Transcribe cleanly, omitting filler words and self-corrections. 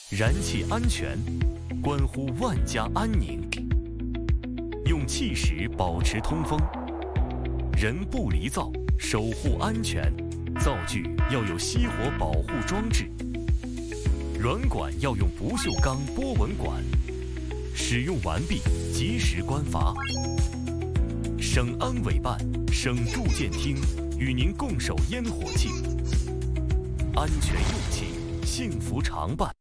燃气安全，关乎万家安宁。用气石保持通风，人不离灶，守护安全。灶具要有熄火保护装置，软管要用不锈钢波纹管。使用完毕，及时关阀。省安委办、省住建厅与您共守烟火气，安全用气，幸福常伴。